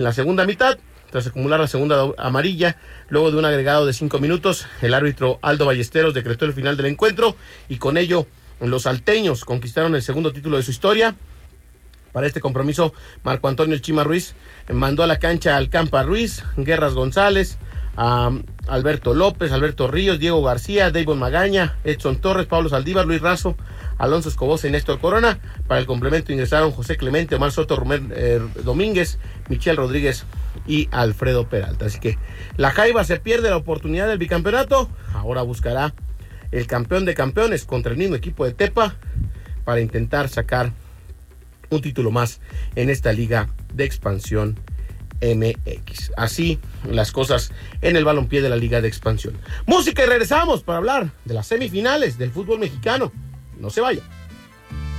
En la segunda mitad, tras acumular la segunda amarilla, luego de un agregado de 5 minutos, el árbitro Aldo Ballesteros decretó el final del encuentro y con ello los salteños conquistaron el segundo título de su historia. Para este compromiso, Marco Antonio El Chima Ruiz mandó a la cancha al Campa Ruiz, Guerras González, a Alberto López, Alberto Ríos, Diego García, Davon Magaña, Edson Torres, Pablo Saldívar, Luis Razo, Alonso Escobosa y Néstor Corona. Para el complemento ingresaron José Clemente, Omar Soto, Rubén Domínguez, Michel Rodríguez y Alfredo Peralta. Así que la Jaiba se pierde la oportunidad del bicampeonato, ahora buscará el campeón de campeones contra el mismo equipo de Tepa para intentar sacar un título más en esta liga de expansión MX. Así las cosas en el balompié de la liga de expansión. Música y regresamos para hablar de las semifinales del fútbol mexicano. No se vaya.